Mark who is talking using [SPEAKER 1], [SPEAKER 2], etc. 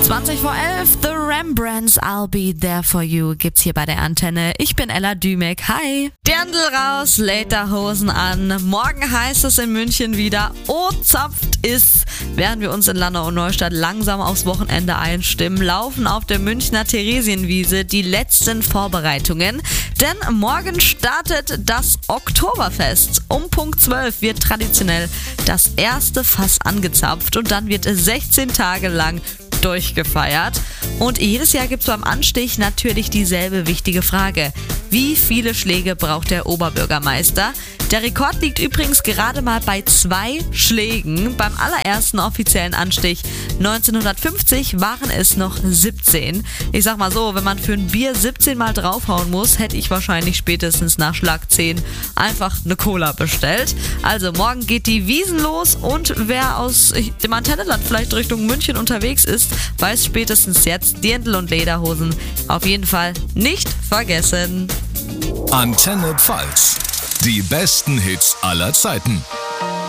[SPEAKER 1] 20 vor 11, The Rembrandts, I'll Be There For You gibt's hier bei der Antenne. Ich bin Ella Dümek, hi. Dirndl raus, Lederhosen an. Morgen heißt es in München wieder, zapft ist. Während wir uns in Landau und Neustadt langsam aufs Wochenende einstimmen, laufen auf der Münchner Theresienwiese die letzten Vorbereitungen. Denn morgen startet das Oktoberfest. Um Punkt 12 wird traditionell das erste Fass angezapft und dann wird 16 Tage lang durchgefeiert. Und jedes Jahr gibt es beim Anstich natürlich dieselbe wichtige Frage. Wie viele Schläge braucht der Oberbürgermeister? Der Rekord liegt übrigens gerade mal bei 2 Schlägen. Beim allerersten offiziellen Anstich 1950 waren es noch 17. Ich sag mal so, wenn man für ein Bier 17 Mal draufhauen muss, hätte ich wahrscheinlich spätestens nach Schlag 10 einfach eine Cola bestellt. Also morgen geht die Wiesn los und wer aus dem Antennenland vielleicht Richtung München unterwegs ist, weiß spätestens jetzt, Dirndl und Lederhosen auf jeden Fall nicht vergessen.
[SPEAKER 2] Antenne Pfalz. Die besten Hits aller Zeiten.